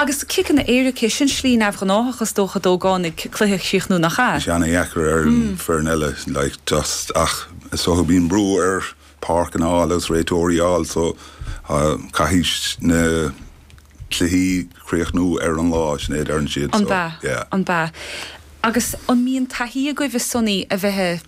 Agus cican na éirice sin slí nefh náchas dócha dógánig cluiche síoch nó nach cha. Seanna eachar fernelle, like just so bín brew park and all as rétorial so caihís na cluhí críoch nó an lá snéad an siad. An ba. Agus an míon taí a goibh sunní a bheitthe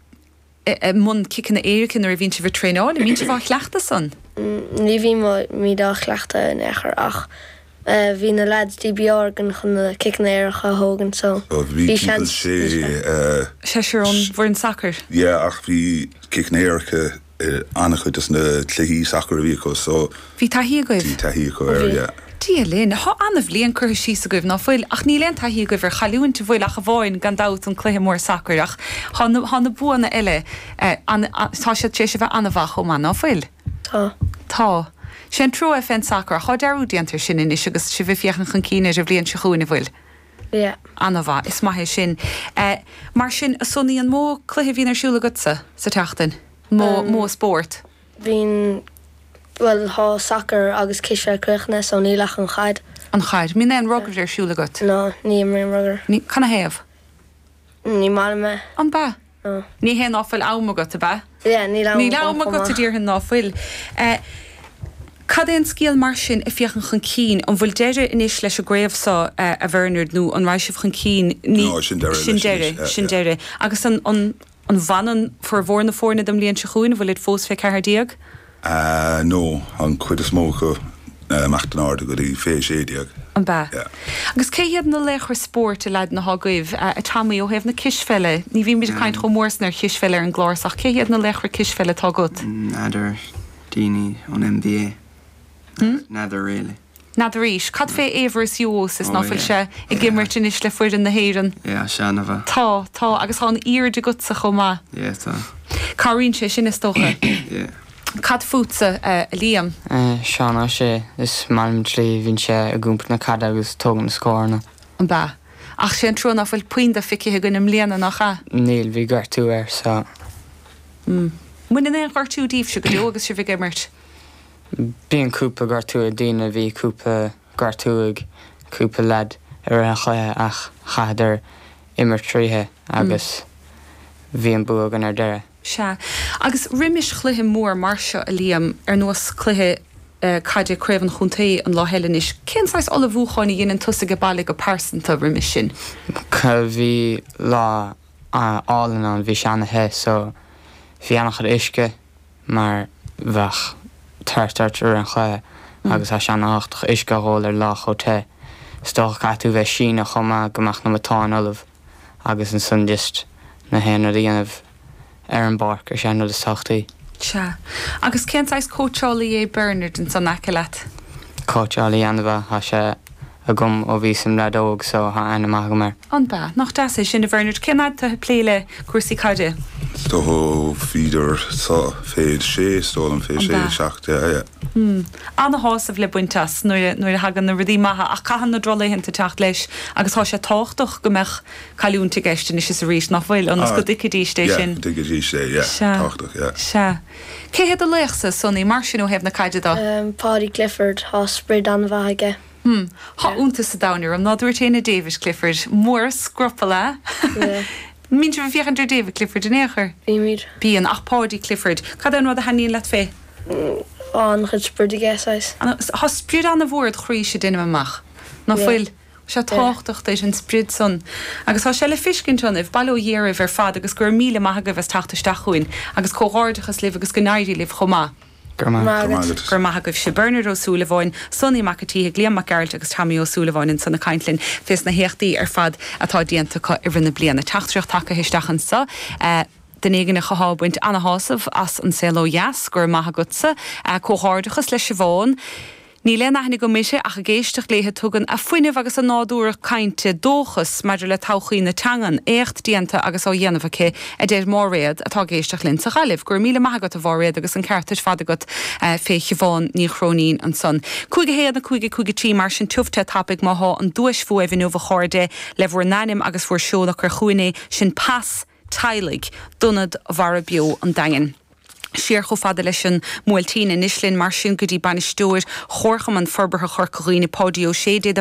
mun cican na éiricin ar a bhín si bh tréáil, a mín si bh chleachta san? Ní bhí mí dá chleachta in echar ach. Bhí na lads dí beorgan chun na cican éiricha hógan so. Bhí people sé... Seisiún bhór an sacr? Yeah, ach bhí cican éiricha annach chud na cluhí sacr a bhíco, so... Bhí taí a goibh? Bhí taí a goibh, yeah. Díalinn, há anmh líon chur sí a goibh ná bhfuil ach ní leon taí goibh ar chaúint bhfuil ach a bháin gan dat an cluthe mór sacr ach há na buanna eile tá sé sé bheith anmhach ó man ná bhfuil? Tá. Sé an trú a fen sacr, chá dearú díantar sin inis agus si bhí fiochan chun cíine a bblion se chuúna bhfuil. Anmha, is maithe sin. Mar sin a sunnaí an mó cluthe hín arsúla gosa sa teachtain? Mó sport? Bhín well, há sacr agus cisre cruchna so ní lech an chaid. An chaid? Mí an rugad arsúla got? No, ní mé rugad. Canna héamh? Ní mála me. An ba? Ní hé áfuil áma go ba? Ní láma go a dtír hin náfuil. Cad éon scíal mar sin a fiochan chun cín an bhfuil deidir inis leis a gréibhsá a bhernard nó an ráisih chun cín sin deire. Agus an bhanan for bhór na fórna am líon se chuún bhfuil fós fé cethdiaag? No, an cuid is mócha meachtan áda go dtí fé sédiaag. An ba. Agus céiad na lechar sport a leid na hagaibh a tamí ó hebh na kisfelle. Ní bhí mid caint chomórsnar kisfelle ar an glásach. Céiad na lechar kisfelle tá gut? Nadidir daoine an MBA. Nadidir really. Nadidir ríis. Cad fé éhras jós is náfuil se I gimmert inis le fuir in na héirean. Seanna Tá, agus há an ír de gut sa chomá. Tá. Carín sé sin is tócha. Cad fútsa Liam? Seanna sé is malm trí hín sé a gúmpa na cad agus tógan na scórna. An ba. Ach sé an trúna bhfuil puinte ficithe gunnim léana nach cha? Níl bhí gartú sa. Muine é an gartú díobh se go agus se bhí gimmert? Bíon cúpa gartú a dtíine bhí cúpa gartúig cúpa led ar an chaithe ach chaidir immer tríthe agus bhí an buagan ar deire. Se. Agus riimiis chluithe mór mar seo a Liam ar nuas cluithe caide craibhan chuntaí an lá heilenis. Cén sais ola bhúcháinna dhéanaan tusa go bailí go pásanta riimiis sin? Ca bhí lá álan an bhí seanathe so bhí annach ar isce mar bheith tartart ar an chaithe agus a seanacht isce ghil ar lá chóthe. Stoch catú bheith sína chuma gomach na matáin olah agus an sun just na héanana dhéanamh ar an barc ar seanú de sochtaí. Se. Agus céntáis cóteálaí Bernard in san aice leat? Cóteálaí anamh a sé a gom ó bhí sem ledóg so ha anam agamar. An ba, nach da sé sin a Bernard, cénad tá pléile cuasaí caide? Stoho feeder féad sé, stólam fé sé seachta, Anna hásamh le buintas nuair a hagan na rudí maithe ach caihan na drola hinnta teach leis agus tá sé táchtach go meach cailúnta geistin is a rís nach bhfuil anas go dicadí sté sin. Dicadí sé, táchtach, Se. Céhéad a léachsa sonnaí mar sin ó hebh na caide dá? Paddy Clifford há sprid an bhaige. Tá únta sa dainir am náúir téna David Clifford mór scrupala. Mín bh fiochan David Clifford in éair? Bí an ach Paddy Clifford. Cad an rud a haíon leat fé? An chud sprid a gceáis. Tá sprid an na bhór chrí sé duine amach. Ná bhfuil se táchtach éis an sprid son. Agus tá se le fiscinton ih bailó dhéirh ar fad agus gur míle maithe go bheits tataisteachúin agus cóáirdachas libh agus gnáirí libh chomá. Gur maithe goibh sé Bernard ó Súlaháin, sonnaí macatíthe Liam Garrett agus Tammy ó Súlaháin in sanna Caintlinn fés na héachtaí ar fad atá díanta ar rinne bliana. Teachtriocht take histeachan sa. Den éigen a chaábuint anna hásamh as an céló jas gur maithe gutsa cóáirdachas leis se bháin. Ní le nachna go mise ach a géisteach léthe tugan a foiineh agus a nádúach cainte dóchas maidir le tauchaí na teangan écht dianta agus á dhéanamhaché a déir mór réad atá géisteach linn sa chaileh gur míle maithagat a bhréad agus an ceartas fadagat féiche bháin ní chrónín an son. Cúige héad na cúige tí mar sin tufte tapig máth an dúis fuh vinú a chóirde le bhór nanim agus bhór seolach gur chuine sin pas tailig dunad bhar bio an dain. Siar go fada leis an múiltína Nislinn mar sin go dtí banisteúir chorcham an forbartha chorcaína pódio sé